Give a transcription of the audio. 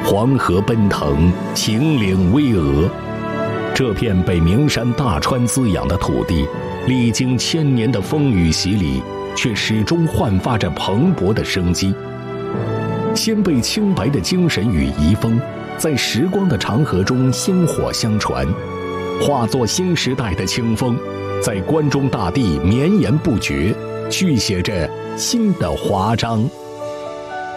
黄河奔腾，秦岭巍峨。这片被名山大川滋养的土地，历经千年的风雨洗礼，却始终焕发着蓬勃的生机。先辈清白的精神与遗风，在时光的长河中薪火相传，化作新时代的清风，在关中大地绵延不绝，续写着新的华章。